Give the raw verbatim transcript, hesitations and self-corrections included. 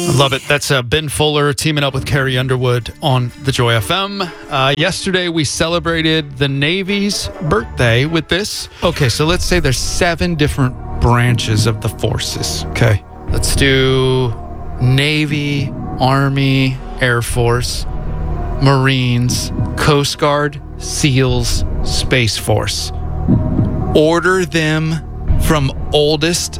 I love it. That's uh, Ben Fuller teaming up with Carrie Underwood on the Joy F M. Uh, yesterday, we celebrated the Navy's birthday with this. Okay, so let's say there's seven different branches of the forces. Okay, let's do Navy, Army, Air Force, Marines, Coast Guard, SEALs, Space Force. Order them from oldest